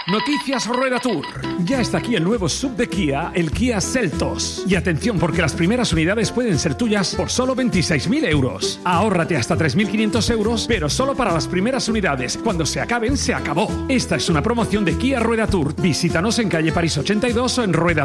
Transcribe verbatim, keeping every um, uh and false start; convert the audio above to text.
Noticias Rueda Tour. Ya está aquí el nuevo sub de Kia, el Kia Seltos. Y atención, porque las primeras unidades pueden ser tuyas por solo veintiséis mil euros. Ahórrate hasta tres mil quinientos euros, pero solo para las primeras unidades. Cuando se acaben, se acabó. Esta es una promoción de Kia Rueda Tour. Visítanos en calle París ochenta y dos o en rueda